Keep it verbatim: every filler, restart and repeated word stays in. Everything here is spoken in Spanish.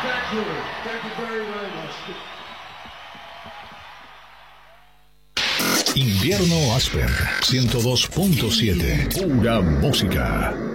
Invierno Asper ciento dos punto siete. Pura música.